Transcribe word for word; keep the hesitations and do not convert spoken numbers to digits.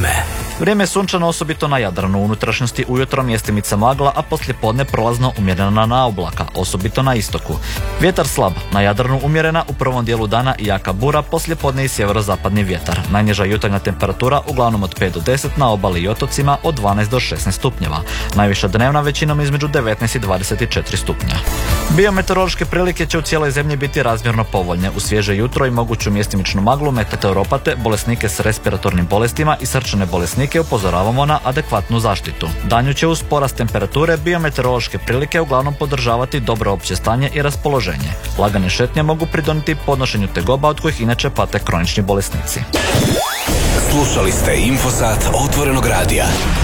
Vrijeme. Vrijeme je sunčano, osobito na Jadranu. U unutrašnjosti ujutro mjestimica magla, a poslijepodne prolazno umjerena na oblaka, osobito na istoku. Vjetar slab, na Jadranu umjerena, u prvom dijelu dana i jaka bura, poslijepodne i sjeverozapadni vjetar. Najniža jutarnja temperatura uglavnom od pet do deset, na obali i otocima od dvanaest do šesnaest stupnjeva. Najviša dnevna većinom između devetnaest i dvadeset četiri stupnja. Biometeorološke prilike će u cijeloj zemlji biti razmjerno povoljne. U svježe jutro i moguću mjestimičnu maglu, meteoropate, bolesnike s respiratornim bolestima i srčane bolesnike upozoravamo na adekvatnu zaštitu. Danju će uz porast temperature biometeorološke prilike uglavnom podržavati dobro opće stanje i raspoloženje. Lagane šetnje mogu pridonijeti podnošenju tegoba od kojih inače pate kronični bolesnici. Slušali ste Infosat Otvorenog radija.